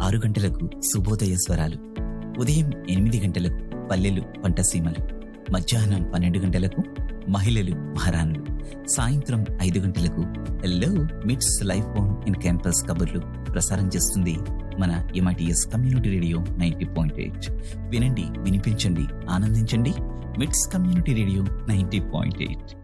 6 గంటలకు శుభోదయ స్వరాలు, ఉదయం 8 గంటలకు పల్లెలు పంటసీమలు, మధ్యాహ్నం 12 గంటలకు మహిళలు మహారాణులు, సాయంత్రం 5 గంటలకు హలో మిట్స్ లైఫ్ ఫోన్ ఇన్ క్యాంపస్ కబుర్లు ప్రసారం చేస్తుంది మన ఎంఐటిఎస్ కమ్యూనిటీ రేడియో 90.8. వినండి, వినిపించండి, ఆనందించండి. మిట్స్ కమ్యూనిటీ రేడియో 90.8.